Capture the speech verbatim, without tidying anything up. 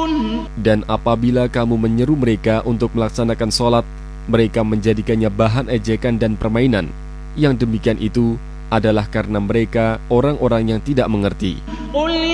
Dan apabila kamu menyeru mereka untuk melaksanakan sholat, mereka menjadikannya bahan ejekan dan permainan. Yang demikian itu adalah karena mereka orang-orang yang tidak mengerti.